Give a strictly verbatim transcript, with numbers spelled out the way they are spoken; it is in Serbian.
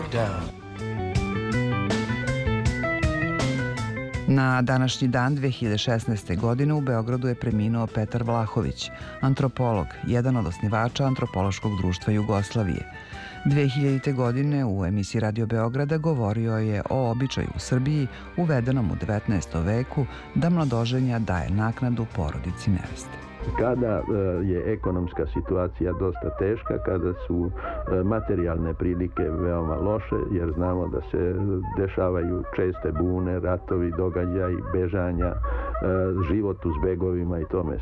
down. Na današnji dan dve hiljade šesnaeste. godine u Beogradu je preminuo Petar Vlahović, antropolog, jedan od osnivača Antropološkog društva Jugoslavije. dve hiljadite. godine u emisiji Radio Beograda govorio je o običaju u Srbiji uvedenom u devetnaestom veku da mladoženja daje naknadu porodici neveste. Kada je ekonomska situacija dosta teška, kada su materijalne prilike veoma loše, jer znamo da se dešavaju česte bune, ratovi, događaji, bežanja, život u zbegovima i tome